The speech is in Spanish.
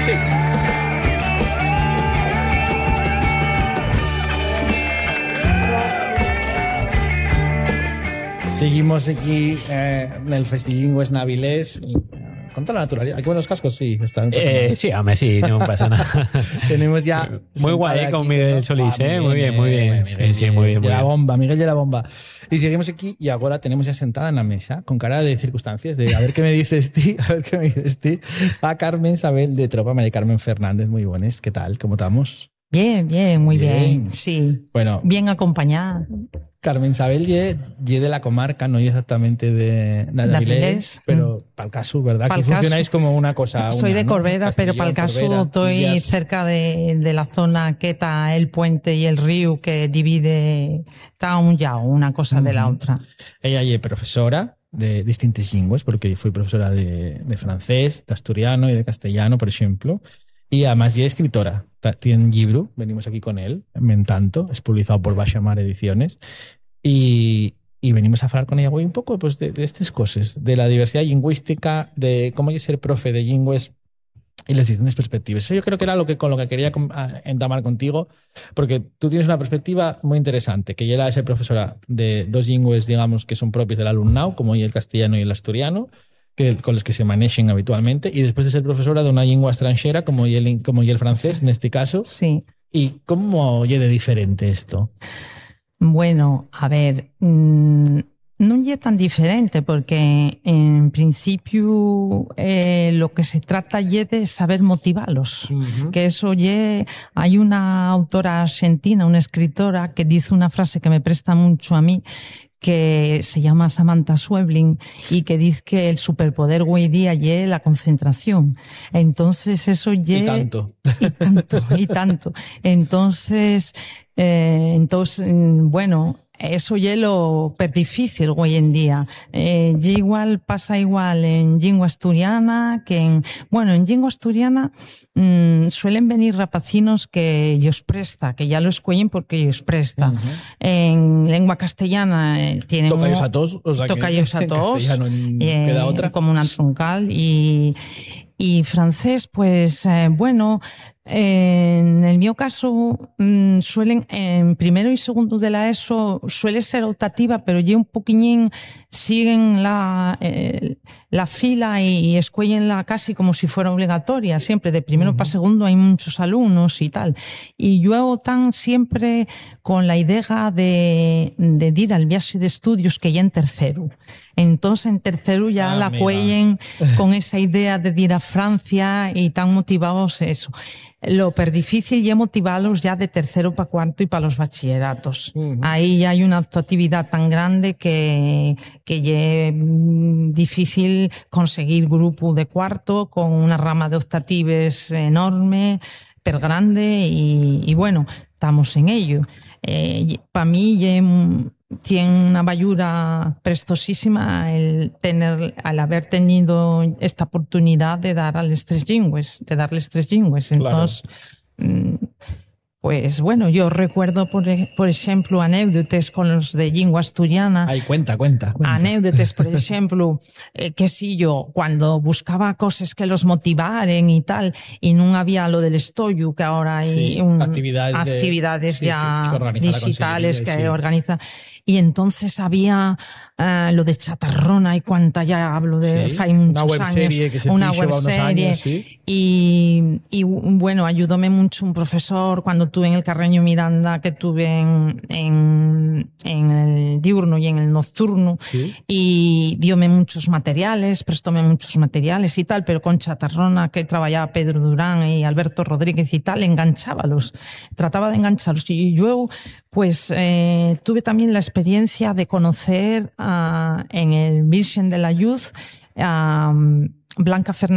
Sí. Seguimos aquí en el Festilingües Navilés. Con toda la naturalidad. ¿Aquí van los cascos? Sí, están. Sí, hombre, sí, no pasa nada. Tenemos ya. Muy guay con Miguel Solís, Muy bien. Muy bien. Sí, muy bien. De la bomba, Miguel de la bomba. Y seguimos aquí y ahora tenemos ya sentada en la mesa, con cara de circunstancias, de a ver qué me dices ti, a Carmen Sabel de Tropa, María Carmen Fernández. Muy buenas, ¿qué tal? ¿Cómo estamos? Bien, muy bien. Sí. Bueno. Bien acompañada. Carmen Sabel ye de la comarca, no exactamente de Navilés, pero para el caso, ¿verdad? Que funcionáis como una cosa. Soy de Corbera, pero para el caso estoy cerca de la zona que está el puente y el río que divide, está un llao, una cosa de la otra. Ella es profesora de distintas lenguas, porque fui profesora de francés, de asturiano y de castellano, por ejemplo. Y además ya es escritora. Tiene un libro, venimos aquí con él, Mentanto, es publicado por Bachamar Ediciones. Y venimos a hablar con ella hoy un poco pues, de estas cosas, de la diversidad lingüística, de cómo es ser profe de lingües y las distintas perspectivas. Eso yo creo que era con lo que quería entamar contigo, porque tú tienes una perspectiva muy interesante, que ella es ser profesora de dos lingües, digamos, que son propias del alumnado, como el castellano y el asturiano, con los que se manejan habitualmente, y después de ser profesora de una lengua extranjera como el francés, en este caso. Sí. ¿Y cómo es de diferente esto? Bueno, a ver, no es tan diferente porque en principio lo que se trata es de saber motivarlos. Que eso hay una autora argentina, una escritora que dice una frase que me presta mucho a mí, que se llama Samantha Schweblin y que dice que el superpoder hoy día es la concentración. Entonces eso y tanto. Entonces, bueno, eso es lo difícil hoy en día. Pasa igual en lengua asturiana que en lengua asturiana suelen venir rapacinos que ellos presta, que ya lo escuellen porque ellos presta. En lengua castellana tienen... Tocayos a todos. O sea, tocayos a todos. Queda otra. Como una troncal. Y francés, pues, en el mío caso, suelen, en primero y segundo de la ESO, suele ser optativa, pero ya un poquillín siguen la fila y escuellenla casi como si fuera obligatoria. Siempre de primero para segundo hay muchos alumnos y tal. Y yo tan siempre con la idea de ir al viaje de estudios que ya en tercero. Entonces en tercero ya la cuellen con esa idea de ir a Francia y tan motivados eso. Lo difícil ya motivarlos ya de tercero para cuarto y para los bachilleratos. Ahí ya hay una actividad tan grande que ya es difícil conseguir grupo de cuarto con una rama de optatives enorme, pero grande y bueno, estamos en ello. Para mí tiene una bayura prestosísima al haber tenido esta oportunidad de darles tres lingües. Entonces, pues bueno, yo recuerdo, por ejemplo, anécdotas con los de lengua asturiana. Ay, cuenta. Anécdotas, por ejemplo, que si yo, cuando buscaba cosas que los motivaren y tal, y no había lo del estoyu, que ahora hay actividades ya digitales que organiza. Y entonces había lo de Chatarrona y cuanta ya hablo de hace muchos una web años. Serie que se una fichó web unos serie. Años, sí. Y bueno, ayudóme mucho un profesor cuando tuve en el Carreño Miranda, que tuve en el diurno y en el nocturno. Sí. Y dióme muchos materiales, prestóme muchos materiales y tal, pero con Chatarrona, que trabajaba Pedro Durán y Alberto Rodríguez y tal, trataba de engancharlos. Y yo, pues, tuve también la experiencia de conocer en el Virgen de la Luz a Blanca Fernández